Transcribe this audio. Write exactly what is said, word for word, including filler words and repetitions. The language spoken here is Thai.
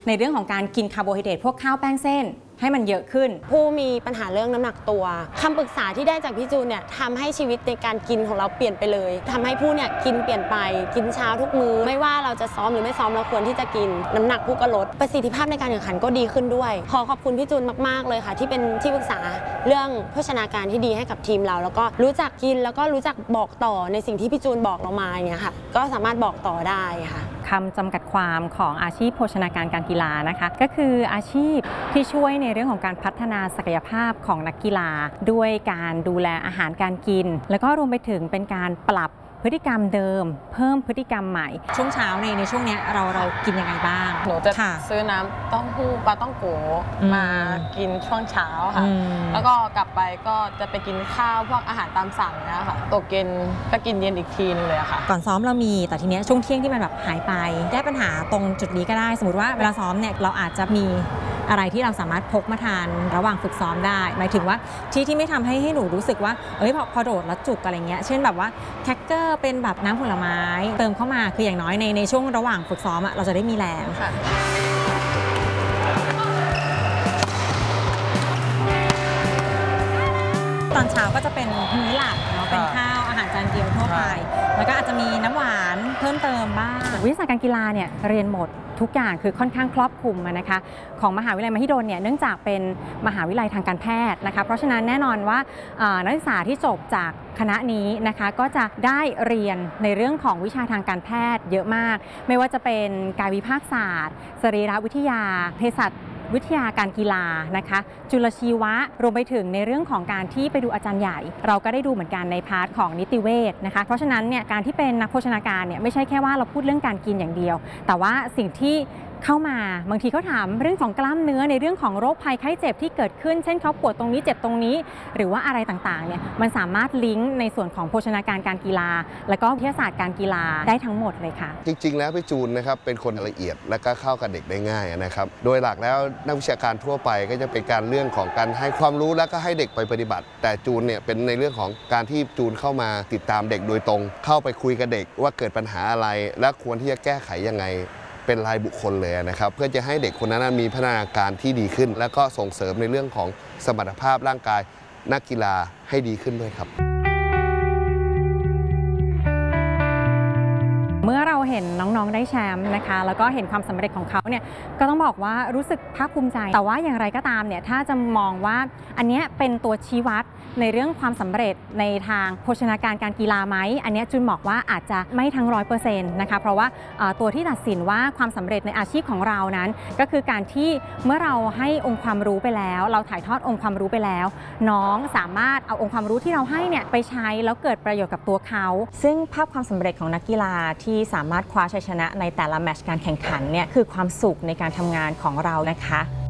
ในเรื่องของการกินคาร์โบไฮเดรตพวกข้าวแป้งเส้นให้มันเยอะขึ้นผู้มีปัญหาเรื่องน้ำหนักตัวคำปรึกษาที่ได้จากพี่จูนเนี่ยทำให้ชีวิตในการกินของเราเปลี่ยนไปเลยทำให้ผู้เนี่ยกินเปลี่ยนไปกินเช้าทุกมื้อไม่ว่าเราจะซ้อมหรือไม่ซ้อมเราควรที่จะกินน้ำหนักผู้ก็ลดประสิทธิภาพในการแข่งขันก็ดีขึ้นด้วยขอขอบคุณพี่จูนมากๆเลยค่ะที่เป็นที่ปรึกษาเรื่องโภชนาการที่ดีให้กับทีมเราแล้วก็รู้จักกินแล้วก็รู้จักบอกต่อในสิ่งที่พี่จูนบอกเรามาเนี่ยค่ะก็สามารถบอกต่อได้ค่ะคำจำกัดความของอาชีพโภชนาการการกีฬานะคะก็คืออาชีพที่ช่วยในเรื่องของการพัฒนาศักยภาพของนักกีฬาด้วยการดูแลอาหารการกินแล้วก็รวมไปถึงเป็นการปรับพฤติกรรมเดิมเพิ่มพฤติกรรมใหม่ช่วงเช้าในในช่วงนี้เราเรากินยังไงบ้างหนูจะซื้อน้ำเต้าหู้ปลาต้องโกมากินช่วงเช้าค่ะแล้วก็กลับไปก็จะไปกินข้าวพวกอาหารตามสั่งนะคะตกเย็นก็กินเย็นอีกทีนึงเลยค่ะก่อนซ้อมเรามีแต่ทีเนี้ยช่วงเที่ยงที่มันแบบหายไปแก้ปัญหาตรงจุดนี้ก็ได้สมมติว่าเวลาซ้อมเนี่ยเราอาจจะมีอะไรที่เราสามารถพกมาทานระหว่างฝึกซ้อมได้หมายถึงว่าที่ที่ไม่ทำให้ให้หนูรู้สึกว่าเอ้ยพอพอโดดแล้วจุกอะไรเงี้ยเช่นแบบว่าแคคเกอร์เป็นแบบน้ำผลไม้เติมเข้ามาคืออย่างน้อยในในช่วงระหว่างฝึกซ้อมเราจะได้มีแรงตอนเช้าก็จะเป็นมื้อหลักเนาะเป็นข้าวอาหารจานเดียวทั่วไปแล้วก็อาจจะมีน้ำหวานเพิ่มเติมบ้างวิทยาศาสตร์การกีฬาเนี่ยเรียนหมดทุกอย่างคือค่อนข้างครอบคลุมนะคะของมหาวิทยาลัยมหิดลเนี่ยเนื่องจากเป็นมหาวิทยาลัยทางการแพทย์นะคะเพราะฉะนั้นแน่นอนว่านักศึกษาที่จบจากคณะนี้นะคะก็จะได้เรียนในเรื่องของวิชาทางการแพทย์เยอะมากไม่ว่าจะเป็นกายวิภาคศาสตร์สรีรวิทยาเภสัชวิทยาการกีฬานะคะจุลชีวะรวมไปถึงในเรื่องของการที่ไปดูอาจารย์ใหญ่เราก็ได้ดูเหมือนกันในพาร์ทของนิติเวชนะคะเพราะฉะนั้นเนี่ยการที่เป็นนักโภชนาการเนี่ยไม่ใช่แค่ว่าเราพูดเรื่องการกินอย่างเดียวแต่ว่าสิ่งที่เข้ามาบางทีเขาถามเรื่องของกล้ามเนื้อในเรื่องของโรคภัยไข้เจ็บที่เกิดขึ้นเช่นเขาปวดตรงนี้เจ็บตรงนี้หรือว่าอะไรต่างๆเนี่ยมันสามารถลิงก์ในส่วนของโภชนาการการกีฬาและก็วิทยาศาสตร์การกีฬาได้ทั้งหมดเลยค่ะจริงๆแล้วพี่จูนนะครับเป็นคนละเอียดและก็เข้ากับเด็กได้ง่ายนะครับโดยหลักแล้วนักวิชาการทั่วไปก็จะเป็นการเรื่องของการให้ความรู้แล้วก็ให้เด็กไปปฏิบัติแต่จูนเนี่ยเป็นในเรื่องของการที่จูนเข้ามาติดตามเด็กโดยตรงเข้าไปคุยกับเด็กว่าเกิดปัญหาอะไรและควรที่จะแก้ไขยังไงเป็นรายบุคคลเลยนะครับเพื่อจะให้เด็กคนนั้นมีพัฒนาการที่ดีขึ้นและก็ส่งเสริมในเรื่องของสมรรถภาพร่างกายนักกีฬาให้ดีขึ้นด้วยครับเมื่อเราเห็นน้องๆได้แชมป์นะคะแล้วก็เห็นความสำเร็จของเขาเนี่ยก็ต้องบอกว่ารู้สึกภาคภูมิใจแต่ว่าอย่างไรก็ตามเนี่ยถ้าจะมองว่าอันนี้เป็นตัวชี้วัดในเรื่องความสำเร็จในทางโภชนาการการกีฬาไหมอันนี้จุนบอกว่าอาจจะไม่ทั้งร้อยเปอร์เซ็นต์นะคะเพราะว่าตัวที่ตัดสินว่าความสำเร็จในอาชีพของเรานั้นก็คือการที่เมื่อเราให้องค์ความรู้ไปแล้วเราถ่ายทอดองค์ความรู้ไปแล้วน้องสามารถเอาองค์ความรู้ที่เราให้เนี่ยไปใช้แล้วเกิดประโยชน์กับตัวเขาซึ่งภาพความสำเร็จของนักกีฬาที่สามารถคว้าชัยชนะในแต่ละแมตช์การแข่งขันเนี่ยคือความสุขในการทำงานของเรานะคะ